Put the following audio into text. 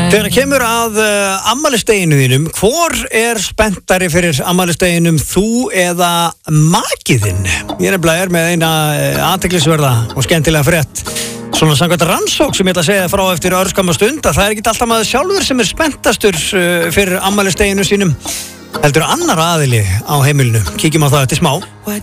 Þegar kemur að afmælisdeginum þínum, hvor spenntari fyrir afmælisdeginum, þú eða makiðinn? Ég nefnilega með eina athyglisverða og skemmtilega frétt. Svona samkvæmt rannsókn sem ég ætla að segja frá eftir örskamma stund að það ekki alltaf maður sjálfur sem spenntastur fyrir afmælisdeginu sínum. Heldur annar aðili á heimilinu. Kíkjum á það eftir smá.